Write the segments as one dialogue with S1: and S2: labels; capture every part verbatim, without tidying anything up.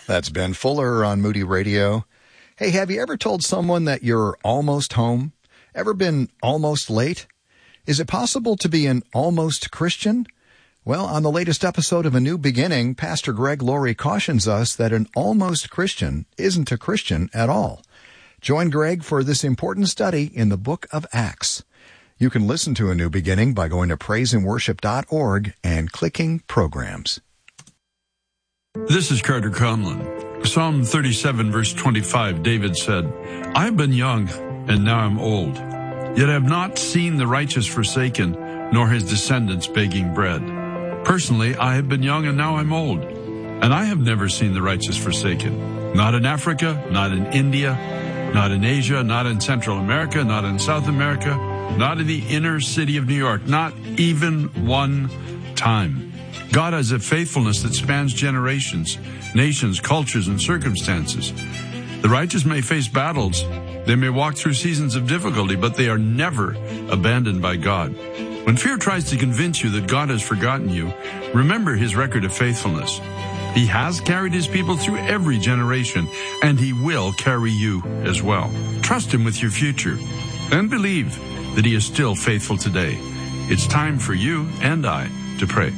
S1: That's Ben Fuller on Moody Radio. Hey, have you ever told someone that you're almost home? Ever been almost late? Is it possible to be an almost Christian? Well, on the latest episode of A New Beginning, Pastor Greg Laurie cautions us that an almost Christian isn't a Christian at all. Join Greg for this important study in the book of Acts. You can listen to A New Beginning by going to praise and worship dot org and clicking Programs.
S2: This is Carter Conlon. Psalm thirty-seven, verse twenty-five, David said, I have been young, and now I'm old. Yet I have not seen the righteous forsaken, nor his descendants begging bread. Personally, I have been young, and now I'm old. And I have never seen the righteous forsaken. Not in Africa, not in India, not in Asia, not in Central America, not in South America, not in the inner city of New York, not even one time. God has a faithfulness that spans generations, nations, cultures, and circumstances. The righteous may face battles. They may walk through seasons of difficulty, but they are never abandoned by God. When fear tries to convince you that God has forgotten you, remember his record of faithfulness. He has carried his people through every generation, and he will carry you as well. Trust him with your future, and believe that he is still faithful today. It's time for you and I to pray.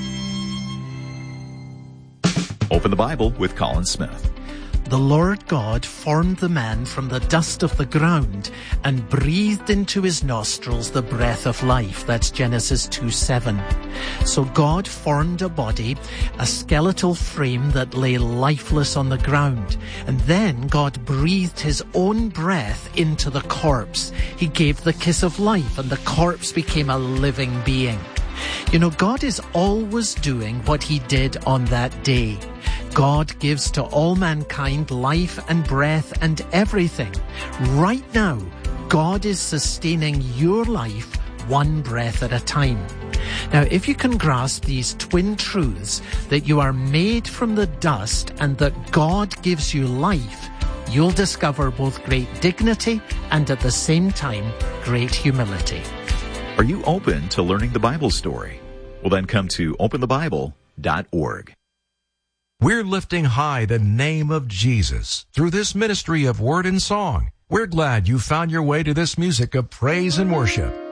S3: Open the Bible with Colin Smith.
S4: The Lord God formed the man from the dust of the ground and breathed into his nostrils the breath of life. That's Genesis two seven. So God formed a body, a skeletal frame that lay lifeless on the ground. And then God breathed his own breath into the corpse. He gave the kiss of life, and the corpse became a living being. You know, God is always doing what he did on that day. God gives to all mankind life and breath and everything. Right now, God is sustaining your life one breath at a time. Now, if you can grasp these twin truths, that you are made from the dust and that God gives you life, you'll discover both great dignity and at the same time, great humility.
S3: Are you open to learning the Bible story? Well, then come to open the bible dot org.
S5: We're lifting high the name of Jesus through this ministry of word and song. We're glad you found your way to this music of praise and worship.